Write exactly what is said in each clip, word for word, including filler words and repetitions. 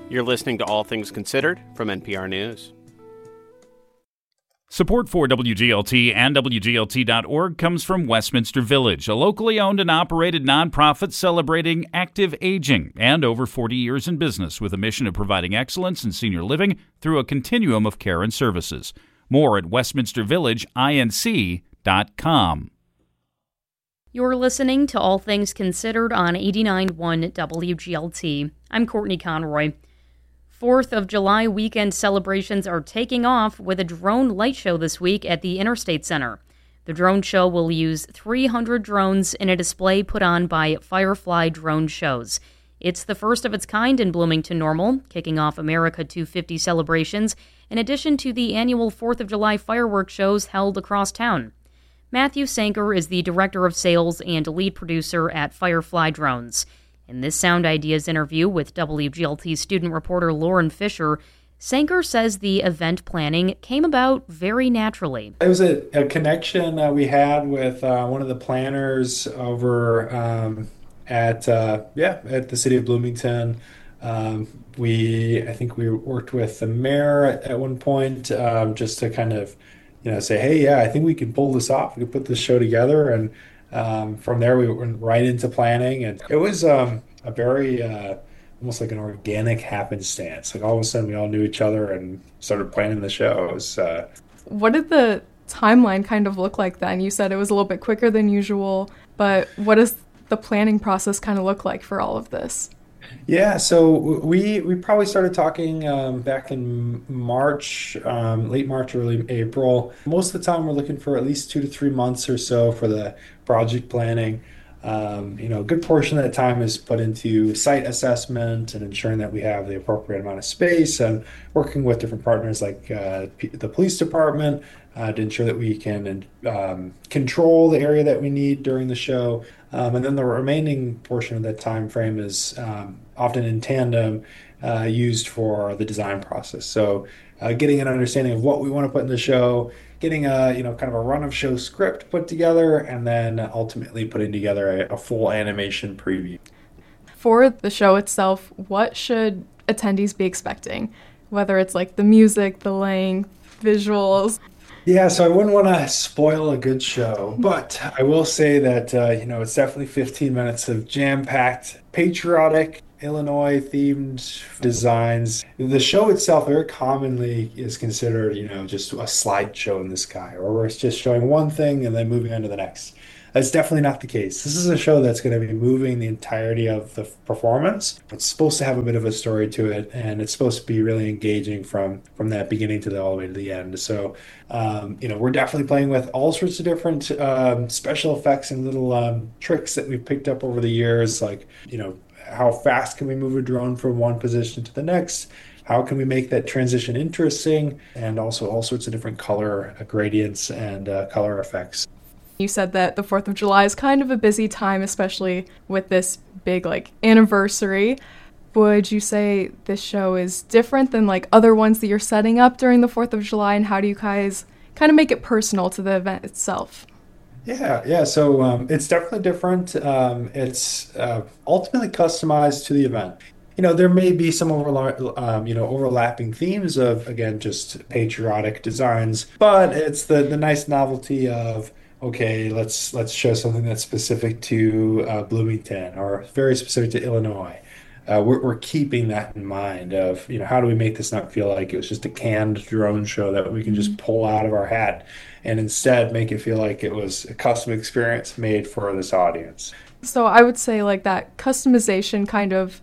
You're listening to All Things Considered from N P R News. Support for W G L T and W G L T dot org comes from Westminster Village, a locally owned and operated nonprofit celebrating active aging and over forty years in business with a mission of providing excellence in senior living through a continuum of care and services. More at westminster village inc dot com. You're listening to All Things Considered on eighty-nine point one W G L T. I'm Courtney Conroy. fourth of July weekend celebrations are taking off with a drone light show this week at the Interstate Center. The drone show will use three hundred drones in a display put on by Firefly Drone Shows. It's the first of its kind in Bloomington Normal, kicking off America two fifty celebrations, in addition to the annual fourth of July fireworks shows held across town. Matthew Sanker is the director of sales and lead producer at Firefly Drones. In this Sound Ideas interview with W G L T student reporter Lauren Fisher, Sanker says the event planning came about very naturally. It was a, a connection uh, we had with uh, one of the planners over um, at uh, yeah at the city of Bloomington. Um, we I think we worked with the mayor at, at one point um, just to kind of you know say, hey, yeah, I think we can pull this off. We can put this show together. And Um, from there, we went right into planning, and it was um, a very uh, almost like an organic happenstance. Like all of a sudden, we all knew each other and started planning the show. It was, uh, what did the timeline kind of look like then? You said it was a little bit quicker than usual, but what does the planning process kind of look like for all of this? Yeah, so we we probably started talking um, back in March, um, late March, early April. Most of the time, we're looking for at least two to three months or so for the project planning. Um, you know, a good portion of that time is put into site assessment and ensuring that we have the appropriate amount of space and working with different partners like uh, P- the police department uh, to ensure that we can um, control the area that we need during the show. Um, and then the remaining portion of that time frame is um, often in tandem uh, used for the design process. So uh, getting an understanding of what we want to put in the show, getting a you know kind of a run of show script put together, and then ultimately putting together a, a full animation preview. For the show itself, what should attendees be expecting? Whether it's like the music, the length, visuals. Yeah, so I wouldn't want to spoil a good show, but I will say that, uh, you know, it's definitely fifteen minutes of jam-packed, patriotic, Illinois-themed designs. The show itself very commonly is considered, you know, just a slideshow in the sky, or where it's just showing one thing and then moving on to the next. That's definitely not the case. This is a show that's going to be moving the entirety of the performance. It's supposed to have a bit of a story to it, and it's supposed to be really engaging from from that beginning to the all the way to the end. So, um, you know, we're definitely playing with all sorts of different um, special effects and little um, tricks that we've picked up over the years, like, you know, how fast can we move a drone from one position to the next? How can we make that transition interesting? And also all sorts of different color gradients and uh, color effects. You said that the fourth of July is kind of a busy time, especially with this big, like, anniversary. Would you say this show is different than, like, other ones that you're setting up during the fourth of July, and how do you guys kind of make it personal to the event itself? Yeah, yeah. So um, it's definitely different. Um, it's uh, ultimately customized to the event. You know, there may be some overla- um, you know, overlapping themes of, again, just patriotic designs, but it's the, the nice novelty of, okay, let's let's show something that's specific to uh, Bloomington or very specific to Illinois. Uh, we're, we're keeping that in mind of, you know, how do we make this not feel like it was just a canned drone show that we can just pull out of our hat, and instead make it feel like it was a custom experience made for this audience. So I would say, like, that customization kind of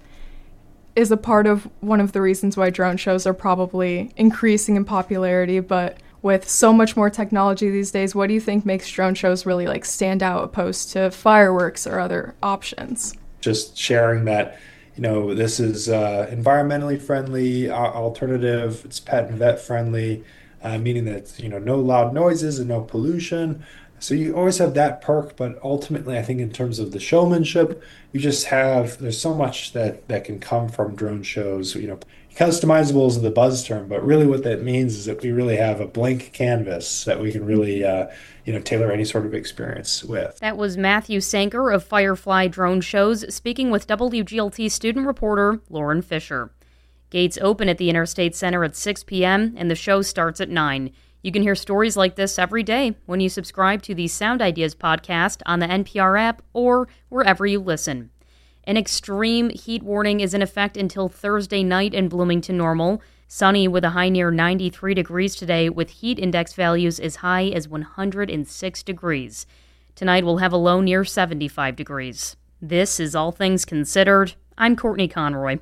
is a part of one of the reasons why drone shows are probably increasing in popularity, but with so much more technology these days, what do you think makes drone shows really, like, stand out opposed to fireworks or other options? Just sharing that, you know, this is uh, environmentally friendly, uh, alternative, it's pet and vet friendly, uh, meaning that, you know, no loud noises and no pollution. So you always have that perk, but ultimately I think in terms of the showmanship, you just have, there's so much that, that can come from drone shows. You know, customizable is the buzz term, but really what that means is that we really have a blank canvas that we can really, uh, you know, tailor any sort of experience with. That was Matthew Sanker of Firefly Drone Shows speaking with W G L T student reporter Lauren Fisher. Gates open at the Interstate Center at six p.m. and the show starts at nine. You can hear stories like this every day when you subscribe to the Sound Ideas podcast on the N P R app or wherever you listen. An extreme heat warning is in effect until Thursday night in Bloomington Normal. Sunny with a high near ninety-three degrees today with heat index values as high as one hundred six degrees. Tonight we'll have a low near seventy-five degrees. This is All Things Considered. I'm Courtney Conroy.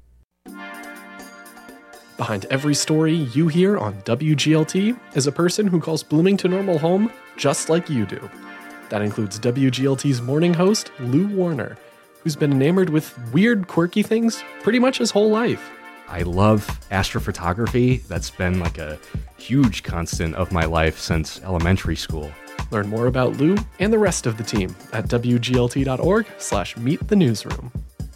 Behind every story you hear on W G L T is a person who calls Bloomington Normal home just like you do. That includes W G L T's morning host, Lou Warner, who's been enamored with weird, quirky things pretty much his whole life. I love astrophotography. That's been like a huge constant of my life since elementary school. Learn more about Lou and the rest of the team at W G L T dot org slash meet the newsroom.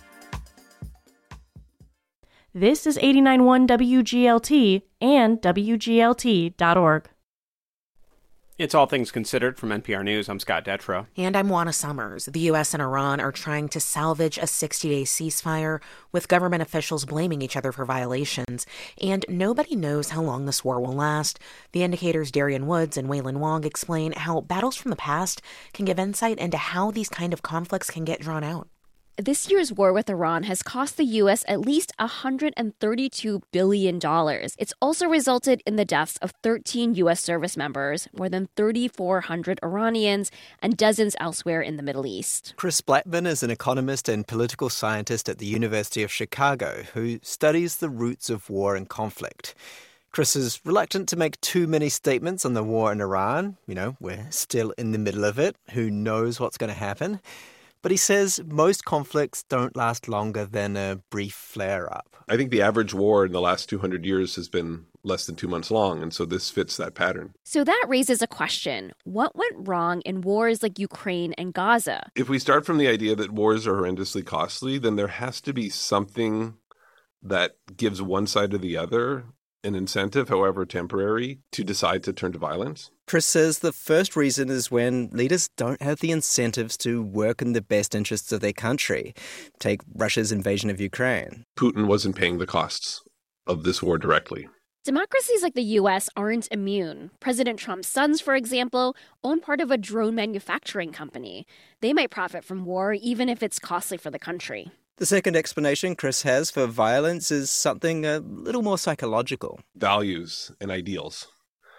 This is eighty-nine point one W G L T and W G L T dot org. It's All Things Considered from N P R News. I'm Scott Detrow. And I'm Juana Summers. The U S and Iran are trying to salvage a sixty-day ceasefire, with government officials blaming each other for violations. And nobody knows how long this war will last. The Indicator's Darian Woods and Waylon Wong explain how battles from the past can give insight into how these kind of conflicts can get drawn out. This year's war with Iran has cost the U S at least one hundred thirty-two billion dollars. It's also resulted in the deaths of thirteen U S service members, more than three thousand four hundred Iranians, and dozens elsewhere in the Middle East. Chris Blackman is an economist and political scientist at the University of Chicago who studies the roots of war and conflict. Chris is reluctant to make too many statements on the war in Iran. You know, we're still in the middle of it. Who knows what's going to happen? But he says most conflicts don't last longer than a brief flare-up. I think the average war in the last two hundred years has been less than two months long, and so this fits that pattern. So that raises a question. What went wrong in wars like Ukraine and Gaza? If we start from the idea that wars are horrendously costly, then there has to be something that gives one side or the other an incentive, however temporary, to decide to turn to violence. Chris says the first reason is when leaders don't have the incentives to work in the best interests of their country. Take Russia's invasion of Ukraine. Putin wasn't paying the costs of this war directly. Democracies like the U S aren't immune. President Trump's sons, for example, own part of a drone manufacturing company. They might profit from war even if it's costly for the country. The second explanation Chris has for violence is something a little more psychological. Values and ideals.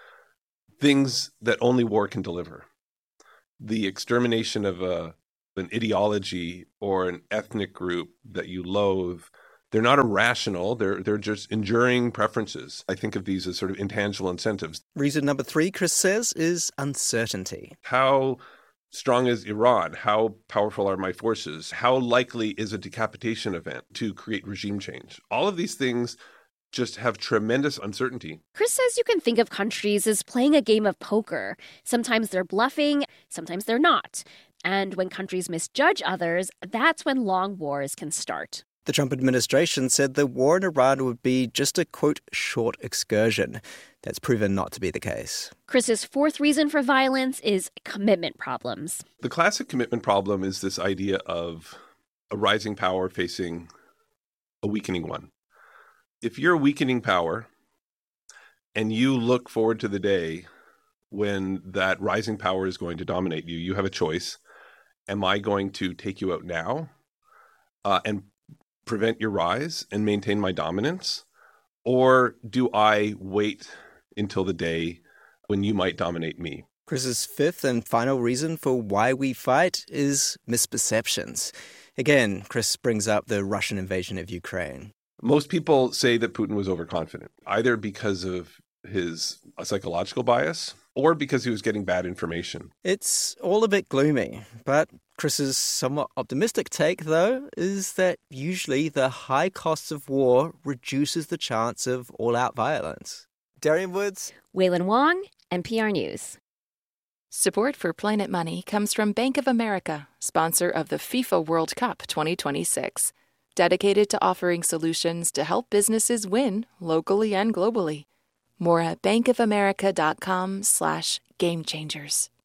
Things that only war can deliver. The extermination of a, an ideology or an ethnic group that you loathe, they're not irrational, they're, they're just enduring preferences. I think of these as sort of intangible incentives. Reason number three, Chris says, is uncertainty. How strong is Iran? How powerful are my forces? How likely is a decapitation event to create regime change? All of these things just have tremendous uncertainty. Chris says you can think of countries as playing a game of poker. Sometimes they're bluffing, sometimes they're not. And when countries misjudge others, that's when long wars can start. The Trump administration said the war in Iran would be just a, quote, short excursion. That's proven not to be the case. Chris's fourth reason for violence is commitment problems. The classic commitment problem is this idea of a rising power facing a weakening one. If you're a weakening power and you look forward to the day when that rising power is going to dominate you, you have a choice. Am I going to take you out now uh, and prevent your rise and maintain my dominance? Or do I wait until the day when you might dominate me? Chris's fifth and final reason for why we fight is misperceptions. Again, Chris brings up the Russian invasion of Ukraine. Most people say that Putin was overconfident, either because of his psychological bias or because he was getting bad information. It's all a bit gloomy, but Chris's somewhat optimistic take, though, is that usually the high costs of war reduces the chance of all-out violence. Darian Woods. Waylon Wong, N P R News. Support for Planet Money comes from Bank of America, sponsor of the FIFA World Cup twenty twenty-six. Dedicated to offering solutions to help businesses win locally and globally. More at bankofamerica.com slash game changers.